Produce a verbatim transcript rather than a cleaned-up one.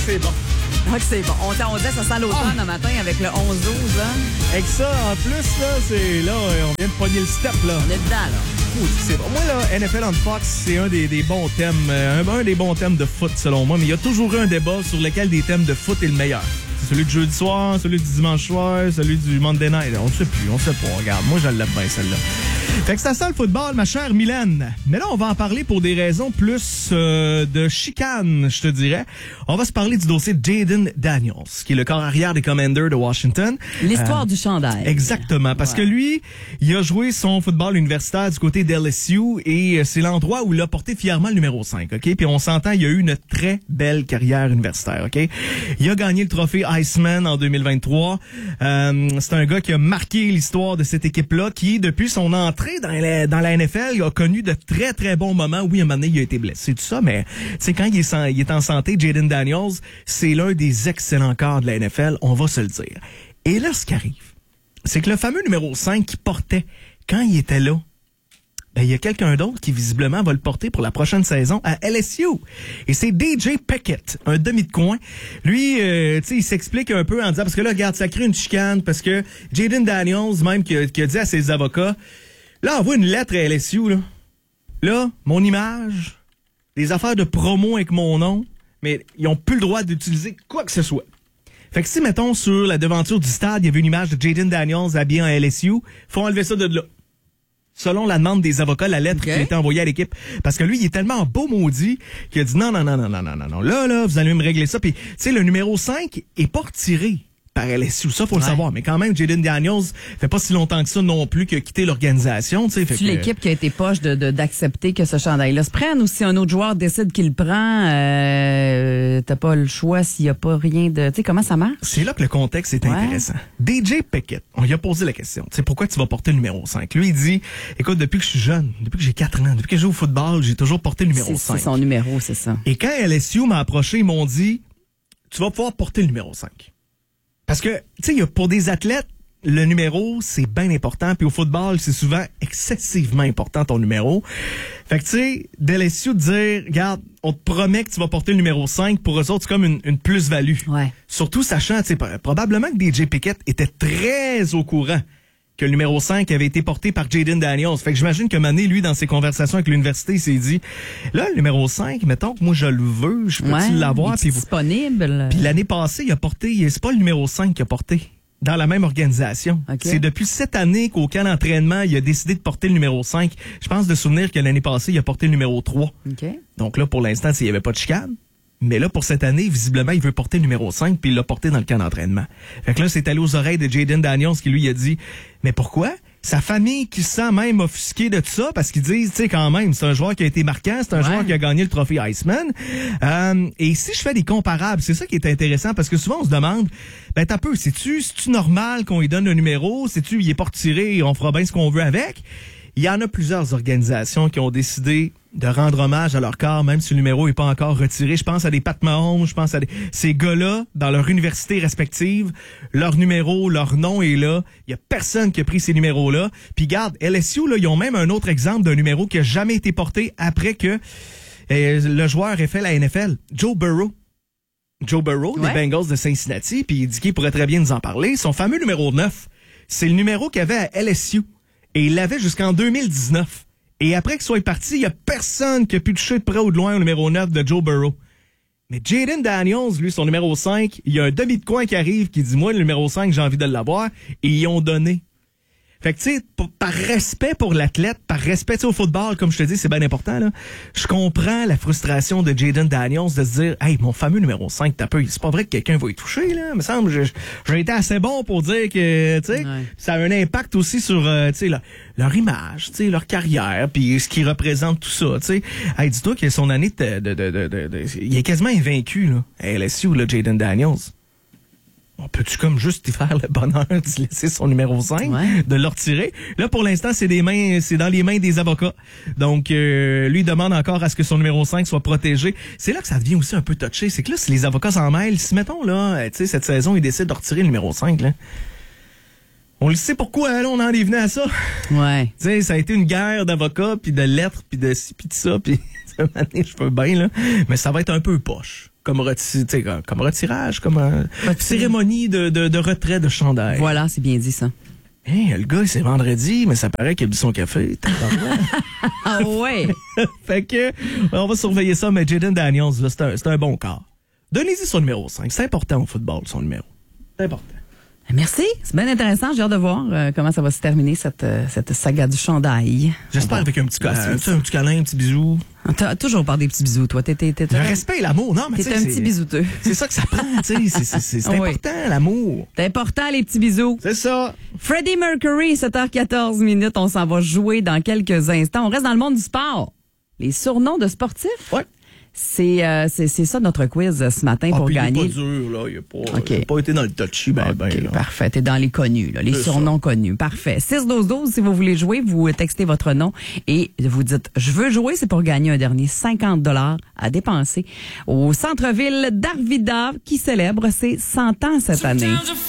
c'est bon. Ah, que c'est bon. On, on disait ça sent l'automne Ah. le matin avec le onze douze. Hein? Avec ça, en plus, là, c'est là, on vient de pogner le step, là. On est dedans, là. Oui, c'est bon. Moi, là, N F L on Fox, c'est un des, des bons thèmes, euh, un, un des bons thèmes de foot, selon moi, mais il y a toujours eu un débat sur lequel des thèmes de foot est le meilleur. C'est celui du jeudi soir, celui du dimanche soir, celui du Monday night. On ne sait plus, on ne sait pas. Regarde, moi, je l'aime bien, celle-là. Fait que c'est ça le football, ma chère Mylène. Mais là, on va en parler pour des raisons plus euh, de chicane, je te dirais. On va se parler du dossier de Jayden Daniels, qui est le corps arrière des Commanders de Washington. L'histoire Euh, du chandail. Exactement, parce Ouais. que lui, il a joué son football universitaire du côté d'L S U et c'est l'endroit où il a porté fièrement le numéro cinq, OK? Puis on s'entend, il a eu une très belle carrière universitaire, OK? Il a gagné le trophée Iceman en deux mille vingt-trois. Euh, c'est un gars qui a marqué l'histoire de cette équipe-là, qui, depuis son entrée dans la, dans la N F L, a connu de très, très bons moments. Oui, à un moment donné, il a été blessé, tout ça, mais c'est quand il est, sans, il est en santé, Jayden Daniels, c'est l'un des excellents corps de la N F L, on va se le dire. Et là, ce qui arrive, c'est que le fameux numéro cinq qu'il portait quand il était là, ben, il y a quelqu'un d'autre qui visiblement va le porter pour la prochaine saison à L S U. Et c'est D J Pickett, un demi de coin. Lui, euh, tu sais, il s'explique un peu en disant, parce que là, regarde, ça crée une chicane, parce que Jayden Daniels, même, qui a, qui a dit à ses avocats, là, envoie une lettre à L S U, là. Là, mon image, des affaires de promo avec mon nom, mais ils ont plus le droit d'utiliser quoi que ce soit. Fait que si, mettons, sur la devanture du stade, il y avait une image de Jayden Daniels habillé en L S U, faut enlever ça de là. Selon la demande des avocats, la lettre Okay. qui a été envoyée à l'équipe. Parce que lui, il est tellement beau maudit qu'il a dit non, non, non, non, non, non, non, non. Là, là, vous allez me régler ça. Puis, tu sais, le numéro cinq est pas retiré par L S U. Ça, faut Ouais. le savoir. Mais quand même, Jayden Daniels fait pas si longtemps que ça non plus qu'il a quitté l'organisation. Tu sais, fait C'est que- l'équipe qui a été poche de, de- d'accepter que ce chandail-là se prenne, ou si un autre joueur décide qu'il le prend, euh, t'as pas le choix s'il y a pas rien de... Tu sais, comment ça marche? C'est là que le contexte est Ouais. intéressant. D J Pickett, on lui a posé la question. Tu sais, pourquoi tu vas porter le numéro cinq? Lui, il dit, écoute, depuis que je suis jeune, depuis que j'ai quatre ans, depuis que je joue au football, j'ai toujours porté le numéro C'est, cinq. c'est son numéro, c'est ça. Et quand L S U m'a approché, ils m'ont dit, tu vas pouvoir porter le numéro cinq. Parce que, tu sais, il y a pour des athlètes, le numéro, c'est bien important. Puis au football, c'est souvent excessivement important, ton numéro. Fait que, tu sais, d'L S U de dire, regarde, on te promet que tu vas porter le numéro cinq, pour eux autres, c'est comme une, une plus-value. Ouais. Surtout sachant, tu sais, probablement que D J Pickett était très au courant que le numéro cinq avait été porté par Jayden Daniels. Fait que j'imagine que Mané, lui, dans ses conversations avec l'université, il s'est dit, là, le numéro cinq, mettons que moi, je le veux, je peux-tu Ouais, l'avoir? il est Puis vous- disponible. puis l'année passée, il a porté, c'est pas le numéro cinq qu'il a porté dans la même organisation. Ok. C'est depuis cette année qu'au camp d'entraînement, il a décidé de porter le numéro cinq. Je pense de souvenir que l'année passée, il a porté le numéro trois. OK. Donc là, pour l'instant, il n'y avait pas de chicane. Mais là, pour cette année, visiblement, il veut porter le numéro cinq, puis il l'a porté dans le camp d'entraînement. Fait que là, c'est allé aux oreilles de Jayden Daniels qui lui a dit, mais pourquoi? Sa famille qui se sent même offusquée de tout ça, parce qu'ils disent, tu sais, quand même, c'est un joueur qui a été marquant, c'est un Ouais. joueur qui a gagné le trophée Iceman. Euh, et si je fais des comparables, c'est ça qui est intéressant, parce que souvent on se demande, ben t'as peu, c'est-tu, c'est-tu normal qu'on lui donne le numéro? C'est-tu, il est pas retiré, on fera bien ce qu'on veut avec? Il y en a plusieurs organisations qui ont décidé de rendre hommage à leur corps, même si le numéro est pas encore retiré. Je pense à des Pat Mahomes, je pense à des... Ces gars-là, dans leur université respective, leur numéro, leur nom est là. Il y a personne qui a pris ces numéros-là. Puis garde, L S U, là, ils ont même un autre exemple d'un numéro qui a jamais été porté après que euh, le joueur ait fait la N F L. Joe Burrow. Joe Burrow, Ouais. des Bengals de Cincinnati, puis il dit qu'il pourrait très bien nous en parler. Son fameux numéro neuf, c'est le numéro qu'il avait à L S U. Et il l'avait jusqu'en deux mille dix-neuf. Et après qu'il soit parti, il y a personne qui a pu toucher de près ou de loin au numéro neuf de Joe Burrow. Mais Jayden Daniels, lui, son numéro cinq, il y a un demi de coin qui arrive qui dit, moi, le numéro cinq, j'ai envie de l'avoir. Et ils ont donné. Fait que, tu sais, p- par respect pour l'athlète, par respect tu sais, au football, comme je te dis, c'est bien important, là. Je comprends la frustration de Jayden Daniels de se dire, hey, mon fameux numéro cinq, t'as peu, c'est pas vrai que quelqu'un va y toucher, là. Il me semble, je- j'ai été assez bon pour dire que, tu sais, Ouais. ça a un impact aussi sur, euh, tu sais, leur, leur image, tu sais, leur carrière, puis ce qui représente tout ça, tu sais. Hey, dis-toi que son année de, de, de, de, de, de- il est quasiment invaincu, là, à L S U, là, Jayden Daniels. On peut-tu comme juste y faire le bonheur de laisser son numéro cinq, Ouais. de le retirer? Là, pour l'instant, c'est des mains, c'est dans les mains des avocats. Donc, euh, lui demande encore à ce que son numéro cinq soit protégé. C'est là que ça devient aussi un peu touché. C'est que là, si les avocats s'en mêlent, si mettons, là, euh, tu sais, cette saison, ils décident de retirer le numéro cinq, là. On le sait pourquoi, là, on en est venu à ça. Ouais. Tu sais, ça a été une guerre d'avocats, puis de lettres, puis de ci, puis de ça, puis ça m'a donné, je peux bien, là. Mais ça va être un peu poche. comme, reti- t'sais, comme, comme retirage, comme euh, cérémonie de, de, de retrait de chandail. Voilà, c'est bien dit ça. Hey, le gars, c'est vendredi, mais ça paraît qu'il a bu son café. Ah ouais? Fait que, on va surveiller ça, mais Jaden Daniels, là, c'est un, c'est un bon quart. Donnez-y son numéro cinq. C'est important au football, son numéro. C'est important. Merci. C'est bien intéressant. J'ai hâte de voir euh, comment ça va se terminer, cette, euh, cette saga du chandail. J'espère avec un petit, ca- un, petit- un petit câlin, un petit bisou. T'as toujours par des petits bisous, toi. T'es, t'es, t'es, Le respect et l'amour, non, mais t'es tu sais, un c'est- petit bisouteux. C'est ça que ça prend, tu sais. C'est, c'est, c'est, c'est Oui. important, l'amour. C'est important, les petits bisous. C'est ça. Freddie Mercury, sept heures quatorze minutes. On s'en va jouer dans quelques instants. On reste dans le monde du sport. Les surnoms de sportifs. Ouais. C'est, euh, c'est, c'est ça notre quiz euh, ce matin Ah, pour puis gagner. Il est pas dur, là. Il a pas, OK. il a pas été dans le touchy, ben, ben, OK, là. parfait. T'es dans les connus, là, les C'est surnoms connus. Parfait. six douze douze, si vous voulez jouer, vous textez votre nom et vous dites « Je veux jouer », c'est pour gagner un dernier cinquante dollars à dépenser au centre-ville d'Arvida qui célèbre ses cent ans cette année.